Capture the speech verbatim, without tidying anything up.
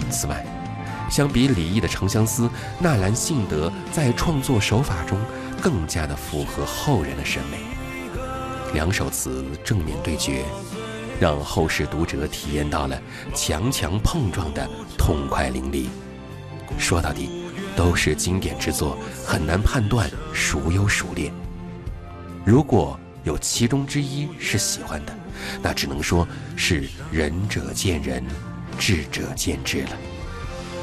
此外，相比李益的《长相思》，纳兰性德在创作手法中更加的符合后人的审美。两首词正面对决，让后世读者体验到了强强碰撞的痛快淋漓。说到底，都是经典之作，很难判断孰优孰劣。如果有其中之一是喜欢的，那只能说是仁者见仁，智者见智了。